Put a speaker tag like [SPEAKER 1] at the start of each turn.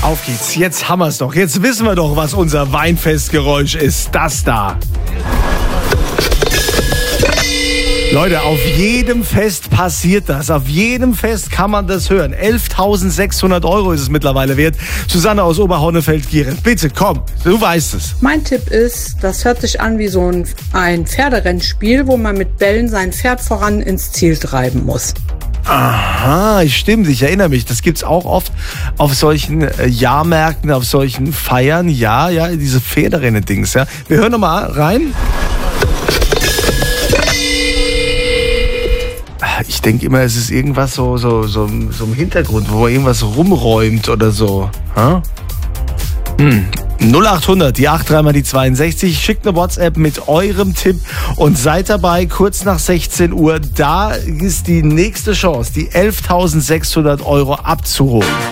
[SPEAKER 1] Auf geht's, jetzt haben wir es doch. Jetzt wissen wir doch, was unser Weinfestgeräusch ist. Das da. Leute, auf jedem Fest passiert das. Auf jedem Fest kann man das hören. 11.600 € ist es mittlerweile wert. Susanne aus Oberhornefeld-Gierig. Bitte, komm, du weißt es.
[SPEAKER 2] Mein Tipp ist, das hört sich an wie so ein Pferderennspiel, wo man mit Bällen sein Pferd voran ins Ziel treiben muss.
[SPEAKER 1] Aha, stimmt, ich erinnere mich. Das gibt's auch oft auf solchen Jahrmärkten, auf solchen Feiern. Ja, diese Pferderennen-Dings. Ja. Wir hören nochmal rein. Ich denke immer, es ist irgendwas so im Hintergrund, wo man irgendwas rumräumt oder so. 0800, die 83 mal die 62. Schickt eine WhatsApp mit eurem Tipp und seid dabei, kurz nach 16 Uhr. Da ist die nächste Chance, die 11.600 € abzuholen.